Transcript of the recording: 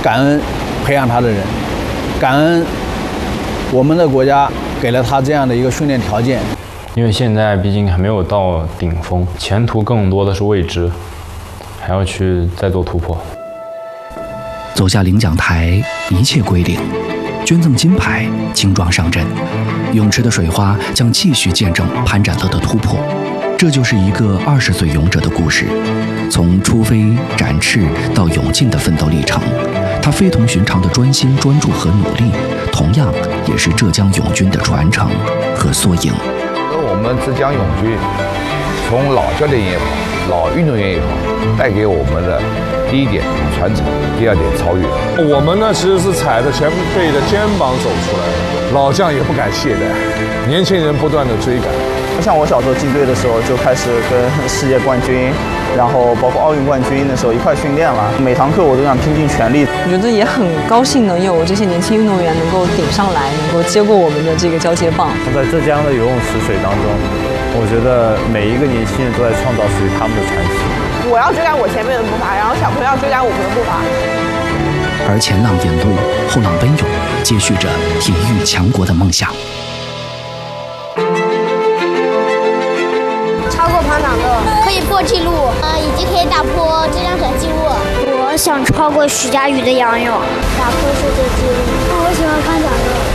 感恩培养他的人，感恩我们的国家给了他这样的一个训练条件。 因为现在毕竟还没有到顶峰，前途更多的是未知，还要去再做突破。 走下领奖台，一切归零，捐赠金牌，轻装上阵，泳池的水花将继续见证潘展乐的突破。这就是一个20岁泳者的故事，从出飞、展翅到泳进的奋斗历程。他非同寻常的专心、专注和努力，同样也是浙江泳军的传承和缩影。 我们浙江泳军从老教练也好，老运动员也好，带给我们的第一点传承，第二点超越。 我们呢其实是踩着前辈的肩膀走出来的，老将也不敢懈怠，年轻人不断的追赶。 像我小时候进队的时候，就开始跟世界冠军，然后包括奥运冠军的时候一块训练了。每堂课我都想拼尽全力。 我觉得也很高兴能有这些年轻运动员能够顶上来，能够接过我们的这个交接棒。 在浙江的游泳池水当中，我觉得每一个年轻人都在创造属于他们的传奇。 我要追赶我前面的步伐，然后小朋友要追赶我们的步伐。 而前浪引路，后浪奔涌，接续着体育强国的梦想。 超过潘展乐，可以破纪录，以及可以打破浙江省纪录。 我想超过徐嘉余的仰泳， 打破世界纪录。 我喜欢潘展乐。